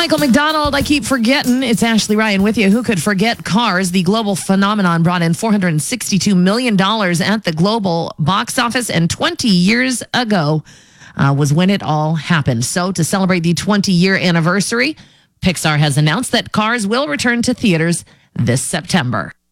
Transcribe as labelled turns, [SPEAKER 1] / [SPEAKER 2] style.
[SPEAKER 1] Michael McDonald, I keep forgetting. It's Ashley Ryan with you. Who could forget Cars? The global phenomenon brought in $462 million at the global box office, and 20 years ago was when it all happened. So to celebrate the 20-year anniversary, Pixar has announced that Cars will return to theaters this September.